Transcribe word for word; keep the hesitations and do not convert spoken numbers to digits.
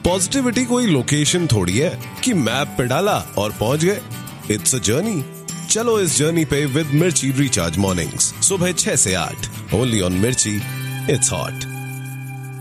Positivity कोई location थोड़ी है कि मैप पे डाला और पहुंच गए. It's a journey. चलो इस जर्नी पे विद मिर्ची रिचार्ज मॉर्निंग्स सुबह छह से आठ. ओनली ऑन मिर्ची. It's hot.